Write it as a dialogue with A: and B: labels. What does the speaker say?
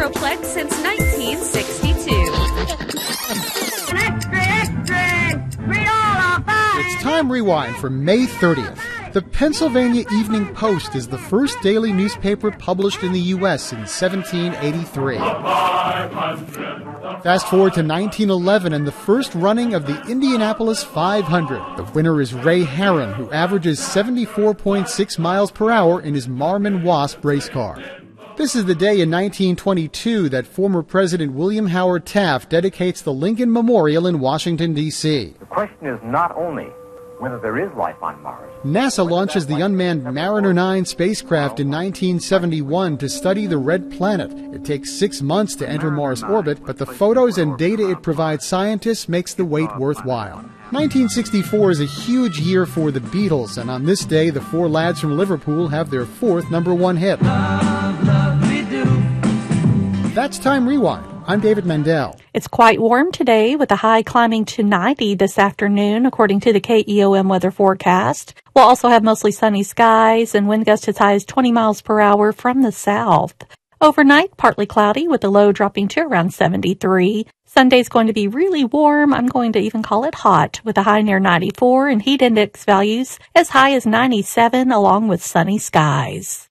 A: Metroplex since 1962.
B: Extra, extra! Read all about it!
C: It's Time Rewind for May 30th. The Pennsylvania Evening Post is the first daily newspaper published in the U.S. in 1783. Fast forward to 1911 and the first running of the Indianapolis 500. The winner is Ray Harron, who averages 74.6 miles per hour in his Marmon Wasp race car. This is the day in 1922 that former President William Howard Taft dedicates the Lincoln Memorial in Washington, D.C.
D: The question is not only whether there is life on Mars.
C: NASA launches the unmanned Mariner 9 spacecraft in 1971 to study the red planet. It takes 6 months to enter Mars orbit, but the photos and data it provides scientists makes the wait worthwhile. 1964 is a huge year for the Beatles, and on this day, the four lads from Liverpool have their fourth #1 hit. That's Time Rewind. I'm David Mandel.
E: It's quite warm today with a high climbing to 90 this afternoon, according to the KEOM weather forecast. We'll also have mostly sunny skies and wind gusts as high as 20 miles per hour from the south. Overnight, partly cloudy with the low dropping to around 73. Sunday's going to be really warm. I'm going to even call it hot with a high near 94 and heat index values as high as 97 along with sunny skies.